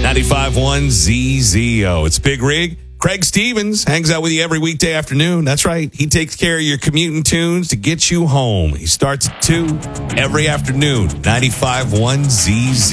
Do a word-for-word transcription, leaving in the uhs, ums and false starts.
ninety-five point one Z Z O. It's Big Rig. Craig Stevens hangs out with you every weekday afternoon. That's right. He takes care of your commuting tunes to get you home. He starts at two every afternoon. ninety-five point one Z Z O.